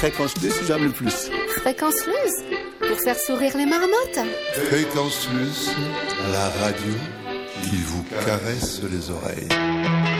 Fréquence Plus, j'aime le plus. Fréquence Luz, pour faire sourire les marmottes. Fréquence Plus, la radio qui vous caresse les oreilles.